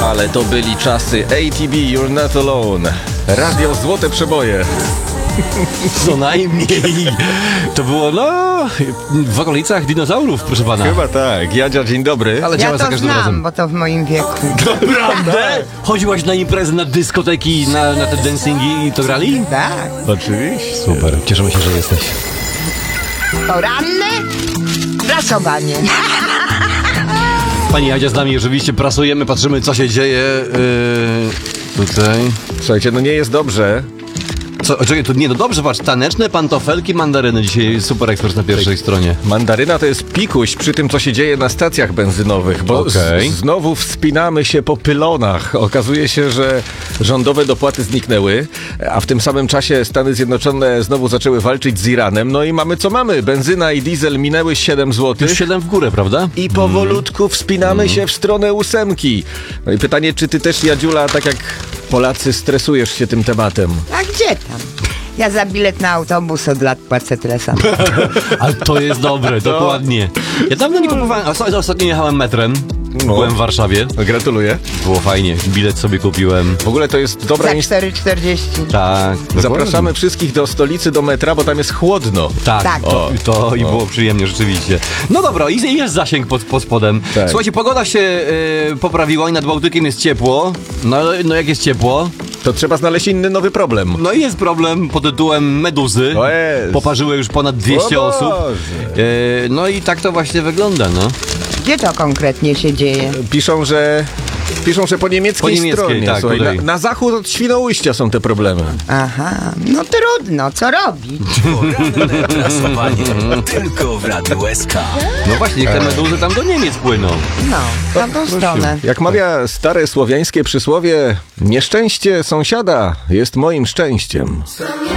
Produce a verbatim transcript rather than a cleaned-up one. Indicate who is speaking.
Speaker 1: Ale to byli czasy A T B, You're Not Alone. Radio Złote Przeboje.
Speaker 2: Co najmniej. To było, no, w okolicach dinozaurów, proszę pana.
Speaker 1: Chyba tak. Jadzia, dzień dobry.
Speaker 2: Ale działa
Speaker 3: Ja
Speaker 2: za
Speaker 3: to
Speaker 2: każdym
Speaker 3: znam,
Speaker 2: razem.
Speaker 3: bo to w moim wieku.
Speaker 2: Naprawdę? Chodziłaś na imprezy, na dyskoteki, na, na te dancingi i to grali?
Speaker 3: Tak.
Speaker 1: Oczywiście.
Speaker 2: Super, cieszymy się, że jesteś.
Speaker 3: Poranne prasowanie.
Speaker 2: Pani Jadzia z nami oczywiście prasujemy, patrzymy co się dzieje yy, tutaj.
Speaker 1: Słuchajcie, no nie jest dobrze.
Speaker 2: Co, czekaj, tu nie, no dobrze, patrz, taneczne pantofelki, mandaryny. Dzisiaj Super Ekspres na pierwszej stronie.
Speaker 1: Mandaryna to jest pikuś przy tym, co się dzieje na stacjach benzynowych, bo
Speaker 2: Okej.
Speaker 1: z, znowu wspinamy się po pylonach. Okazuje się, że rządowe dopłaty zniknęły, a w tym samym czasie Stany Zjednoczone znowu zaczęły walczyć z Iranem. No i mamy co mamy. Benzyna i diesel minęły siedem złotych.
Speaker 2: Już siedem w górę, prawda?
Speaker 1: I powolutku wspinamy się w stronę ósemki. No i pytanie, czy ty też, Jadziula, tak jak Polacy, stresujesz się tym tematem?
Speaker 3: A gdzie tam? Ja za bilet na autobus od lat płacę tyle samo.
Speaker 2: Ale to jest dobre, dokładnie. Ja dawno nie kupowałem, a ostatnio jechałem metrem.
Speaker 1: No.
Speaker 2: Byłem w Warszawie.
Speaker 1: Gratuluję.
Speaker 2: Było fajnie, bilet sobie kupiłem.
Speaker 1: W ogóle to jest dobra
Speaker 3: Za
Speaker 1: ins-
Speaker 3: cztery czterdzieści.
Speaker 2: Tak.
Speaker 1: Zapraszamy wszystkich do stolicy, do metra, bo tam jest chłodno.
Speaker 2: Tak,
Speaker 3: Tak.
Speaker 2: To, to i było przyjemnie rzeczywiście. No dobra, i jest zasięg pod, pod spodem.
Speaker 1: Tak.
Speaker 2: Słuchajcie, pogoda się y, poprawiła i nad Bałtykiem jest ciepło. No, no jak jest ciepło,
Speaker 1: To trzeba znaleźć inny nowy problem.
Speaker 2: no i jest problem pod tytułem meduzy.
Speaker 1: O jest.
Speaker 2: Poparzyły już ponad dwieście
Speaker 1: O
Speaker 2: osób.
Speaker 1: Boże.
Speaker 2: Y, no i tak to właśnie wygląda, no.
Speaker 3: Gdzie to konkretnie się dzieje?
Speaker 1: Piszą, że piszą, że po niemieckiej,
Speaker 2: Po niemieckiej,
Speaker 1: stronie.
Speaker 2: tak,
Speaker 1: Słuchaj,
Speaker 2: tutaj.
Speaker 1: na, na zachód od Świnoujścia są te problemy.
Speaker 3: Aha, no trudno, co robić?
Speaker 4: Poranne prasowanie. Tylko w Radiu S K.
Speaker 2: No właśnie, niech te meduzy tam do Niemiec płyną.
Speaker 3: No, na tą stronę.
Speaker 1: Jak mawia stare słowiańskie przysłowie, nieszczęście sąsiada jest moim szczęściem.